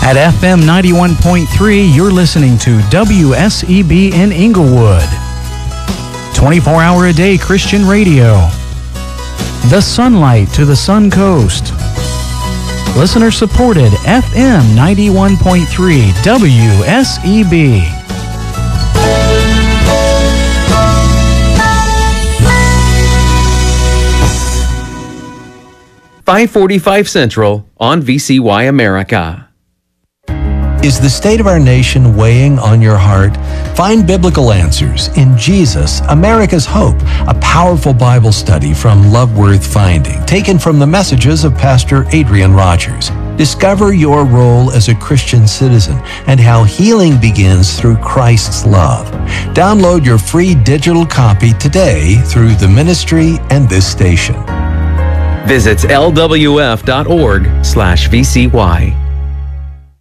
At FM 91.3, you're listening to WSEB in Inglewood. 24-hour-a-day Christian radio. The sunlight to the Sun Coast. Listener-supported FM 91.3 WSEB. 545 Central on VCY America. Is the state of our nation weighing on your heart? Find biblical answers in Jesus, America's Hope, a powerful Bible study from Love Worth Finding, taken from the messages of Pastor Adrian Rogers. Discover your role as a Christian citizen and how healing begins through Christ's love. Download your free digital copy today through the ministry and this station. Visit lwf.org/VCY.